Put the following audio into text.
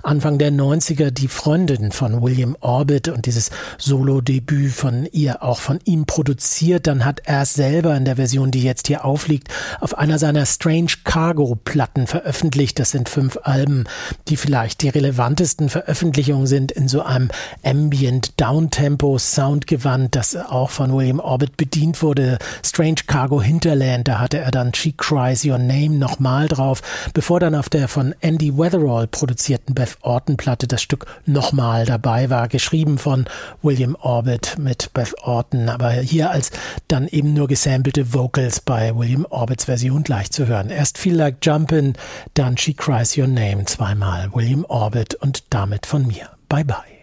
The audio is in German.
Anfang der 90er die Freundin von William Orbit und dieses Solo-Debüt von ihr, auch von ihm produziert. Dann hat er es selber in der Version, die jetzt hier aufliegt, auf einer seiner Strange Cargo-Platten veröffentlicht. Das sind 5 Alben, die vielleicht die relevantesten Veröffentlichungen sind in so einem Ambient Downtempo Soundgewand, das auch von William Orbit bedient wurde. Strange Cargo Hinterland, da hatte er dann She Cries Your Name nochmal drauf, bevor dann auf der von Andy Weatherall produzierten Beth Orton Platte das Stück nochmal dabei war, geschrieben von William Orbit mit Beth Orton, aber hier als dann eben nur gesampelte Vocals bei William Orbits Version gleich zu hören. Erst Feel Like Jumpin', dann She Cries Your Name, zweimal William Orbit und damit von mir. Bye bye.